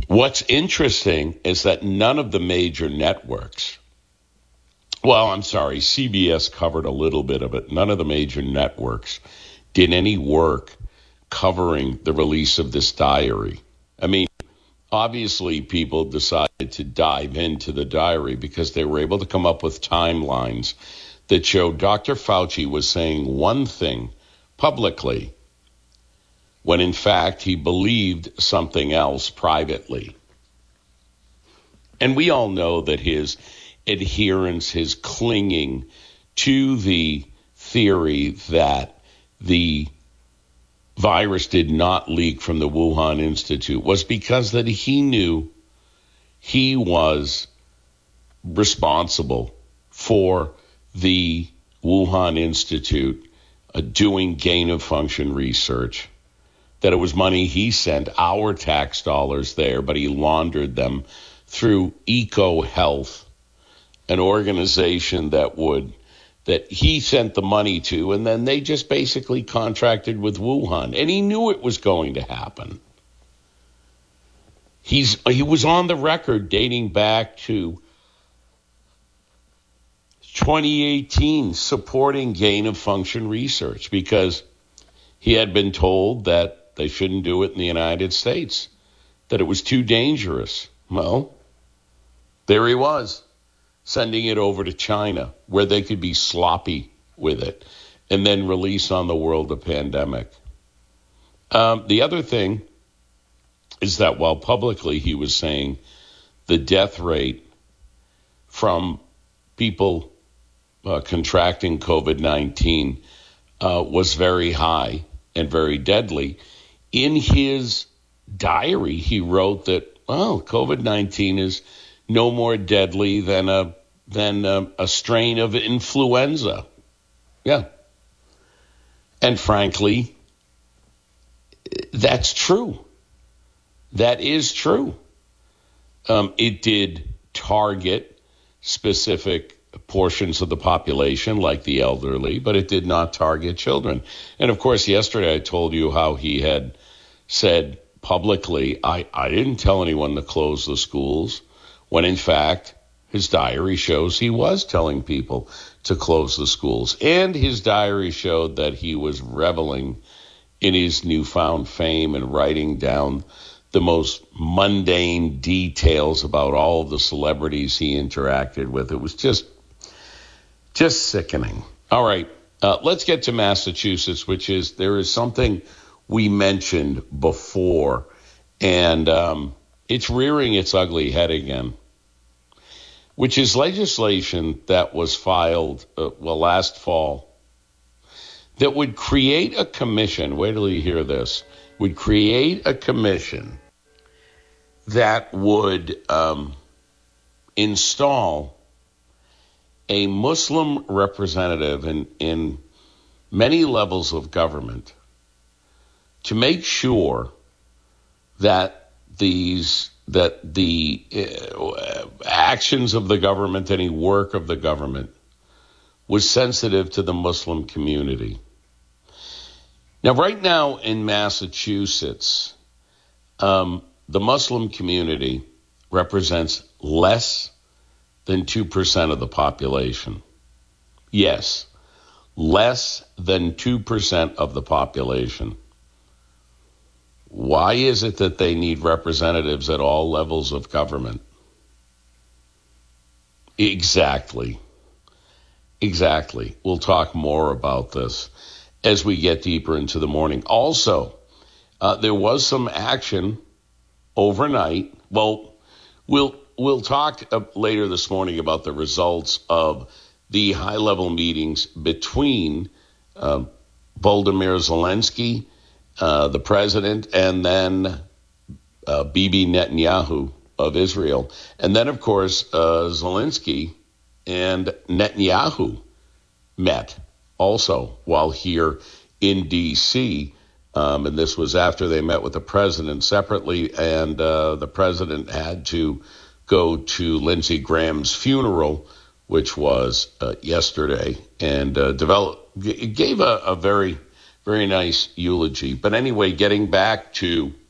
What's interesting is that none of the major networks, well, I'm sorry, CBS covered a little bit of it. None of the major networks did any work covering the release of this diary. I mean, obviously people decided to dive into the diary because they were able to come up with timelines that showed Dr. Fauci was saying one thing publicly when in fact he believed something else privately. And we all know that his adherence, his clinging to the theory that the virus did not leak from the Wuhan Institute was because that he knew he was responsible for the Wuhan Institute doing gain-of-function research, that it was money he sent, our tax dollars there, but he laundered them through EcoHealth, an organization that he sent the money to, and then they just basically contracted with Wuhan. And he knew it was going to happen. He was on the record dating back to 2018 supporting gain-of-function research because he had been told that they shouldn't do it in the United States, that it was too dangerous. Well, there he was, sending it over to China, where they could be sloppy with it, and then release on the world a pandemic. The other thing is that while publicly he was saying the death rate from people contracting COVID-19 was very high and very deadly, in his diary he wrote that, well, COVID-19 is no more deadly than a strain of influenza. Yeah. And frankly, that's true. That is true. It did target specific portions of the population, like the elderly, but it did not target children. And of course, yesterday I told you how he had said publicly, I didn't tell anyone to close the schools, when in fact his diary shows he was telling people to close the schools. And his diary showed that he was reveling in his newfound fame and writing down the most mundane details about all of the celebrities he interacted with. It was just sickening. All right, let's get to Massachusetts, there is something we mentioned before, and it's rearing its ugly head again, which is legislation that was filed last fall that would create a commission. Wait till you hear this. Would create a commission that would install a Muslim representative in many levels of government to make sure that the actions of the government, any work of the government, was sensitive to the Muslim community. Now, right now in Massachusetts, the Muslim community represents less than 2% of the population. Yes, less than 2% of the population. Why is it that they need representatives at all levels of government? Exactly. We'll talk more about this as we get deeper into the morning. Also, there was some action overnight. Well, we'll talk later this morning about the results of the high-level meetings between Volodymyr Zelensky, the president, and then Bibi Netanyahu of Israel. And then, of course, Zelensky and Netanyahu met also while here in D.C., and this was after they met with the president separately, and the president had to go to Lindsey Graham's funeral, which was yesterday, and gave a very, very nice eulogy. But anyway, getting back to